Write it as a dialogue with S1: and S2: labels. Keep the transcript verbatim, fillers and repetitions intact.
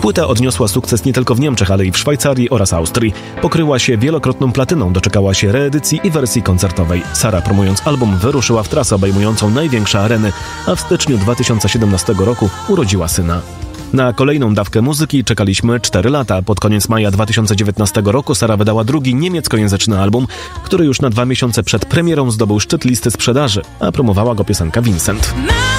S1: Płyta odniosła sukces nie tylko w Niemczech, ale i w Szwajcarii oraz Austrii. Pokryła się wielokrotną platyną, doczekała się reedycji i wersji koncertowej. Sara, promując album, wyruszyła w trasę obejmującą największe areny, a w styczniu dwa tysiące siedemnastego roku urodziła syna. Na kolejną dawkę muzyki czekaliśmy cztery lata. Pod koniec maja dwa tysiące dziewiętnastego roku Sara wydała drugi niemieckojęzyczny album, który już na dwa miesiące przed premierą zdobył szczyt listy sprzedaży, a promowała go piosenka Vincent.